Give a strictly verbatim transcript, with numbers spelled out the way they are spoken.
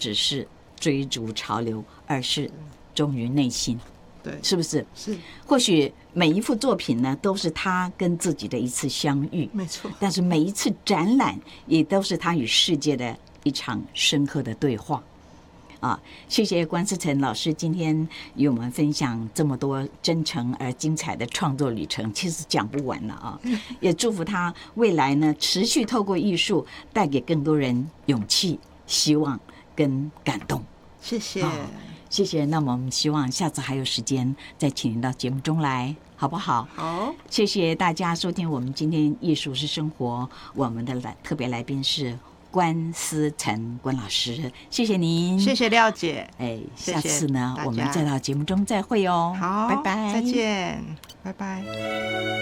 只是追逐潮流，而是忠于内心。 对， 是不是？ 是， 或许每一幅作品呢，都是他跟自己的一次相遇， 没错。 但是每一次展览，也都是他与世界的一场深刻的对话。啊，谢谢关思成老师今天与我们分享这么多真诚而精彩的创作旅程，其实讲不完了啊！也祝福他未来呢，持续透过艺术带给更多人勇气、希望跟感动。 谢谢。 啊谢谢，那么我们希望下次还有时间再请您到节目中来，好不好？ 好， 谢谢大家收听我们今天艺术是生活，我们的来特别来宾是关思成关老师，谢谢您， 谢谢廖姐， 哎， 谢谢下次呢大家我们再到节目中再会哦， 好， 拜拜， 再见，拜拜。